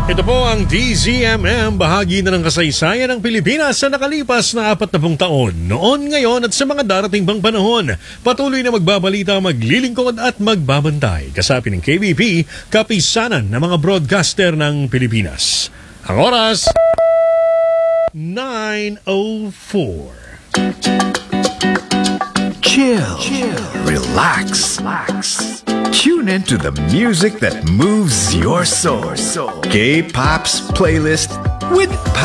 Ito po ang DZMM, bahagi na ng kasaysayan ng Pilipinas sa nakalipas na 40 taon. Noon, ngayon at sa mga darating pang panahon, patuloy na magbabalita, maglilingkod at magbabantay. Kasapi ng KBP, kapisanan ng mga broadcaster ng Pilipinas. Ang oras, 9:04. Chill. Relax. Tune into the music that moves your soul. K-Pop's playlist with